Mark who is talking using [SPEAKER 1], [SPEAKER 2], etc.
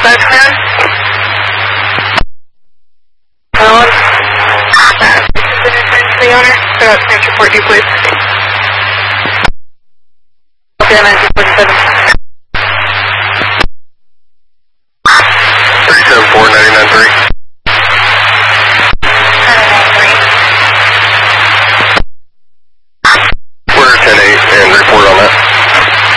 [SPEAKER 1] 5 clear. Hello. The owner. Next report you please. Okay, 1947.